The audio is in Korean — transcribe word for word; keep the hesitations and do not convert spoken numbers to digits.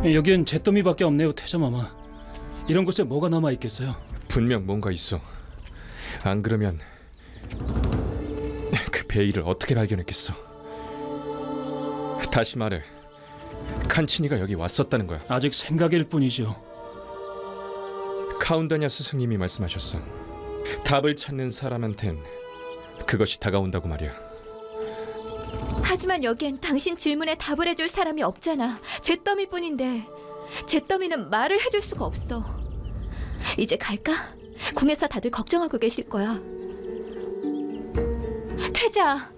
여기엔 잿더미밖에 없네요, 태자마마. 이런 곳에 뭐가 남아있겠어요? 분명 뭔가 있어. 안 그러면 그 베일을 어떻게 발견했겠어? 다시 말해, 칸치니가 여기 왔었다는 거야. 아직 생각일 뿐이죠. 카운다냐 스승님이 말씀하셨어. 답을 찾는 사람한텐 그것이 다가온다고 말이야. 하지만 여기엔 당신 질문에 답을 해줄 사람이 없잖아. 잿더미뿐인데 잿더미는 말을 해줄 수가 없어. 이제 갈까? 궁에서 다들 걱정하고 계실 거야. 태자,